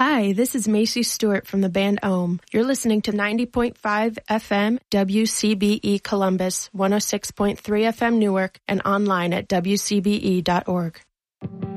Hi, this is Macy Stewart from the band Ohm. You're listening to 90.5 FM WCBE Columbus, 106.3 FM Newark, and online at wcbe.org.